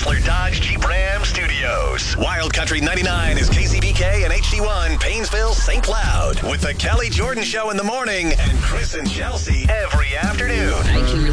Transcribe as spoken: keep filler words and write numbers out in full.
Chrysler Dodge Jeep Ram Studios. Wild Country ninety-nine is K C B K and H D one, Paynesville, Saint Cloud. With the Kelly Jordan Show in the morning and Chris and Chelsea every afternoon.